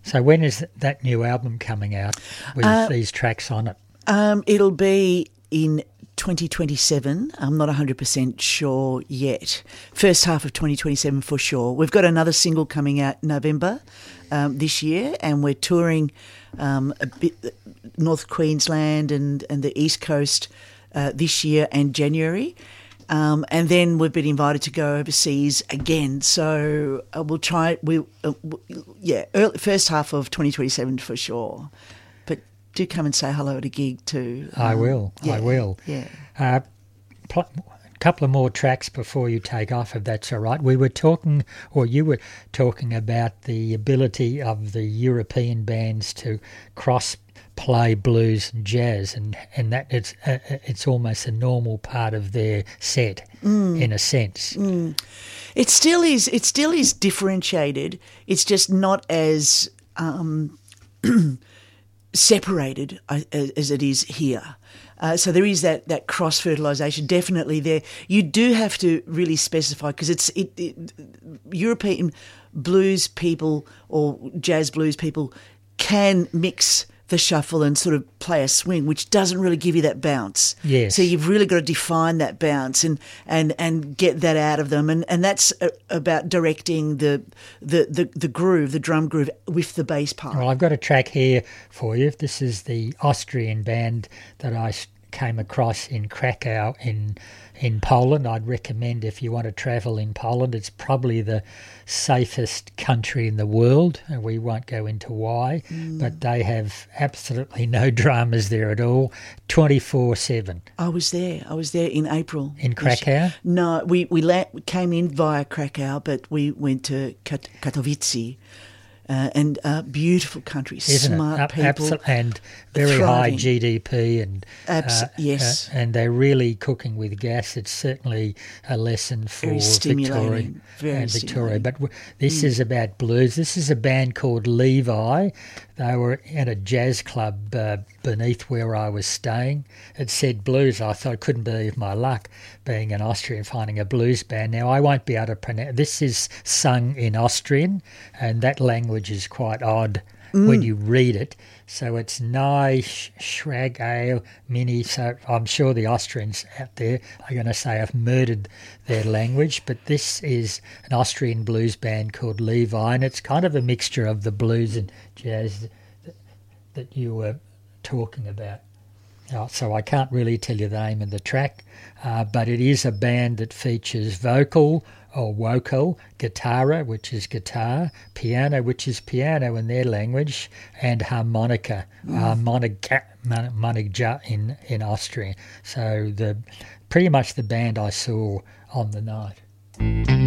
So when is that new album coming out with these tracks on it? It'll be in 2027. I'm not 100% sure yet. First half of 2027 for sure. We've got another single coming out November this year, and we're touring a bit North Queensland and the East Coast this year and January. And then we've been invited to go overseas again. So we'll try. First half of 2027 for sure. But do come and say hello at a gig too. I will. Yeah, I will. Yeah. A couple of more tracks before you take off, if that's all right. We were talking, or you were talking about the ability of the European bands to play blues and jazz, and that it's almost a normal part of their set in a sense. It still is differentiated. It's just not as separated as it is here. So there is that cross fertilisation definitely there. You do have to really specify, because European blues people or jazz blues people can mix the shuffle and sort of play a swing, which doesn't really give you that bounce. Yes. So you've really got to define that bounce and get that out of them. And that's about directing the groove, the drum groove with the bass part. Well, I've got a track here for you. This is the Austrian band that I came across in Krakow in Poland. I'd recommend, if you want to travel in Poland, it's probably the safest country in the world, and we won't go into why, but they have absolutely no dramas there at all, 24/7. I was there in April. In Krakow? No, we came in via Krakow, but we went to Katowice. And beautiful country, isn't smart people, and very high thriving. GDP, and yes, and they're really cooking with gas. It's certainly a lesson for Victoria. But this is about blues. This is a band called Levi. They were at a jazz club beneath where I was staying. It said blues. I thought I couldn't believe my luck being an Austrian finding a blues band. Now, I won't be able to pronounce. This is sung in Austrian, and that language is quite odd when you read it. So it's Nai Schragale Mini. So I'm sure the Austrians out there are going to say I've murdered their language, but this is an Austrian blues band called Levi, and it's kind of a mixture of the blues and jazz that you were talking about. So I can't really tell you the name of the track, but it is a band that features vocal or vocal, guitarra, which is guitar, piano, which is piano in their language, and harmonica, harmonica in Austrian. So pretty much the band I saw on the night.